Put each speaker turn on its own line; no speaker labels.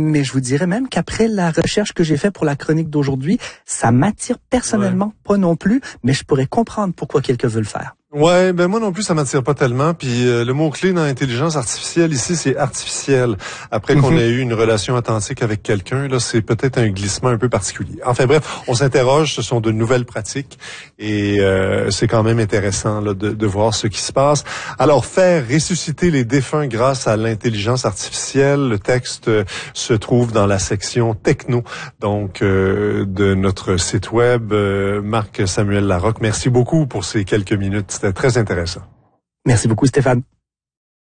mais je vous dirais même qu'après la recherche que j'ai faite pour la chronique d'aujourd'hui, ça m'attire personnellement pas non plus, mais je pourrais comprendre pourquoi quelqu'un veut le faire.
Ouais, ben moi non plus ça m'attire pas tellement. Puis le mot clé dans l'intelligence artificielle ici, c'est artificiel. Après qu'on ait eu une relation authentique avec quelqu'un, là, c'est peut-être un glissement un peu particulier. Enfin bref, on s'interroge. Ce sont de nouvelles pratiques et c'est quand même intéressant là, de voir ce qui se passe. Alors faire ressusciter les défunts grâce à l'intelligence artificielle. Le texte se trouve dans la section techno, donc de notre site web. Marc Samuel Larocque, merci beaucoup pour ces quelques minutes. C'était très intéressant.
Merci beaucoup, Stéphane.